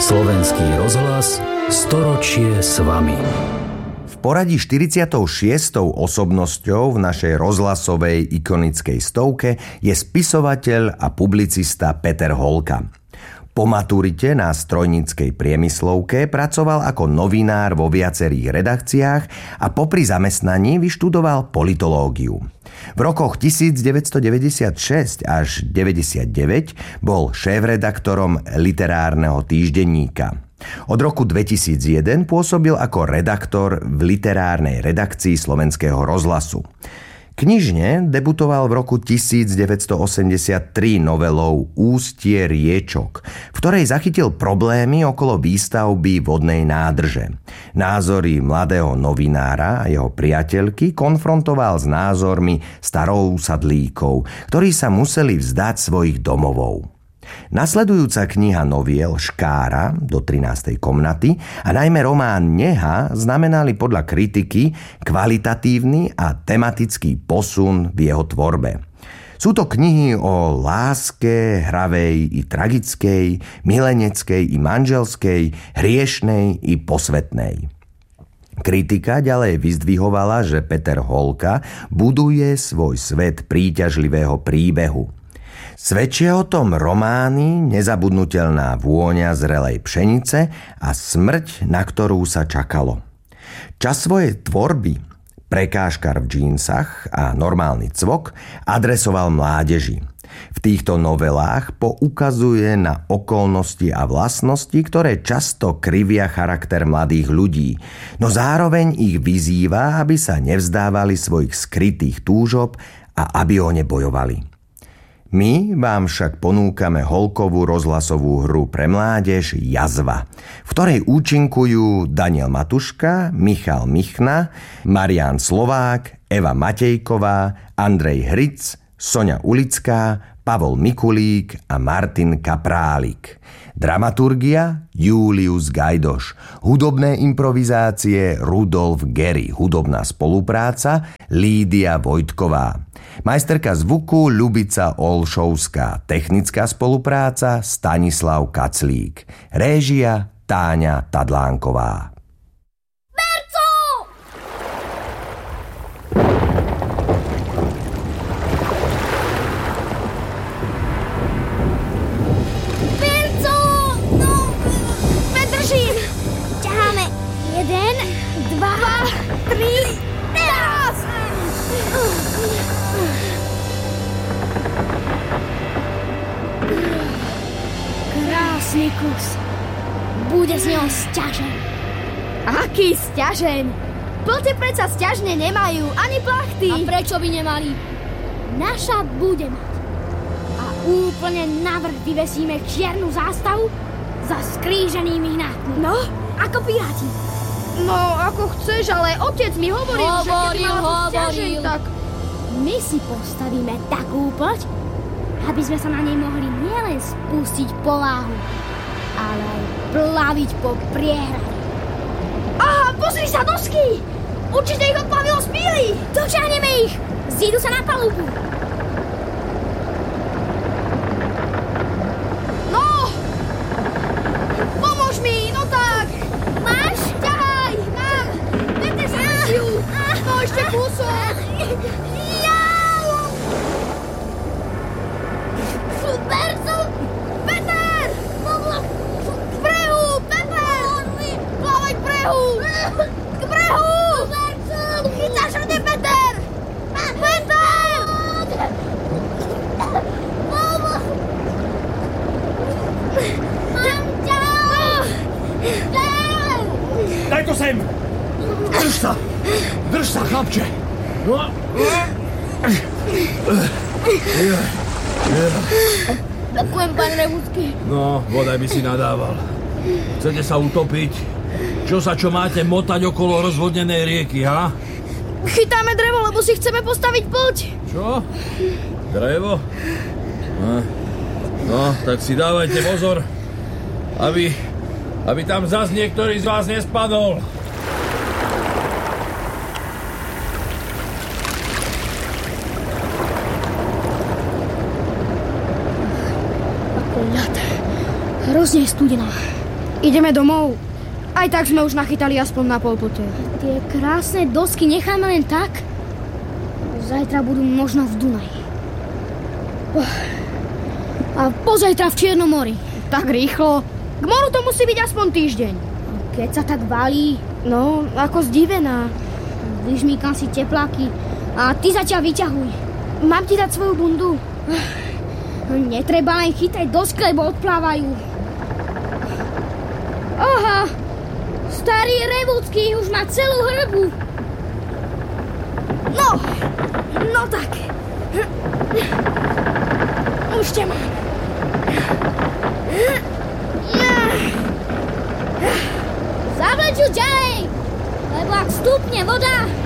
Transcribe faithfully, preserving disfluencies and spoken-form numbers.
Slovenský rozhlas, storočie s vami. V poradí štyridsiatou šiestou osobnosťou v našej rozhlasovej ikonickej stovke je spisovateľ a publicista Peter Holka. Po maturite na strojníckej priemyslovke pracoval ako novinár vo viacerých redakciách a popri zamestnaní vyštudoval politológiu. V rokoch devätnásťstodeväťdesiatšesť až deväťdesiatdeväť bol šéfredaktorom literárneho týždenníka. Od roku dvetisícjeden pôsobil ako redaktor v literárnej redakcii Slovenského rozhlasu. Knižne debutoval v roku devätnásťstoosemdesiattri novelou Ústie riečok, v ktorej zachytil problémy okolo výstavby vodnej nádrže. Názory mladého novinára a jeho priateľky konfrontoval s názormi starousadlíkov, ktorí sa museli vzdať svojich domovov. Nasledujúca kniha noviel Škára do trinástej komnaty a najmä román Neha znamenali podľa kritiky kvalitatívny a tematický posun v jeho tvorbe. Sú to knihy o láske, hravej i tragickej, mileneckej i manželskej, hriešnej i posvetnej. Kritika ďalej vyzdvihovala, že Peter Holka buduje svoj svet príťažlivého príbehu. Svedčia o tom romány Nezabudnutelná vôňa zrelej pšenice a Smrť, na ktorú sa čakalo. Čas svojej tvorby, Prekážkar v džínsach a Normálny cvok, adresoval mládeži. V týchto novelách poukazuje na okolnosti a vlastnosti, ktoré často krivia charakter mladých ľudí, no zároveň ich vyzýva, aby sa nevzdávali svojich skrytých túžob a aby o ne bojovali. My vám však ponúkame Holkovú rozhlasovú hru pre mládež Jazva, v ktorej účinkujú Daniel Matuška, Michal Michna, Marián Slovák, Eva Matejková, Andrej Hric, Soňa Ulická, Pavol Mikulík a Martin Kaprálik. Dramaturgia Julius Gajdoš. Hudobné improvizácie Rudolf Gery. Hudobná spolupráca Lídia Vojtková. Majsterka zvuku Ľubica Olšovská. Technická spolupráca Stanislav Kaclík. Réžia Táňa Tadlánková. Krásny kus. Bude z neho sťažen. Aký sťažen? Plty predsa sťažne nemajú, ani plachty. A prečo by nemali? Naša bude mať. A úplne navrch vyvesíme čiernu zástavu za skríženými hnátmi. No? Ako piráti. No, ako chceš, ale otec mi hovoril, hovoril že keď mala sťažen, tak... My si postavíme takú plť, aby sme sa na nej mohli nielen spustiť po láhu, ale aj plaviť po priehrade. Aha, pozri sa, dosky! Určite ich odplavilo z píly! Dočiahneme ich! Zídu sa na palubu! No! Pomôž mi, no tak! Máš? Ťahaj! Mám! Dajte sa držiu! No, ešte kúsok! Berco! Peter! K brehu! Peter! Plávaj k brehu! K brehu! Chytáš rade, Peter! Peter! Mám ťa! Daj to sem! Drž sa! Drž sa, chlapče! No. Ďakujem, pán Rehúcky. No, bodaj by si nadával. Chcete sa utopiť? Čo sa čo máte motať okolo rozvodnenej rieky, ha? Chytáme drevo, lebo si chceme postaviť plť. Čo? Drevo? No, no tak si dávajte pozor, aby, aby tam zas niektorý z vás nespadol. Hrozne je studená. Ideme domov. Aj tak sme už nachytali aspoň na polpote. Tie krásne dosky necháme len tak? Zajtra budú možno v Dunaji. A pozajtra v Čiernom mori. Tak rýchlo. K moru to musí byť aspoň týždeň. Keď sa tak valí, No, ako zdivená. vyžmýkam si tepláky a ty zatiaľ vyťahuj. Mám ti dať svoju bundu? Netreba len chytať dosky, lebo odplávajú. Aha! Starý Revúcky už má celú hrbu. No, no tak. Už ťa mám. Zavleč ju ďalej, lebo ak stúpne voda,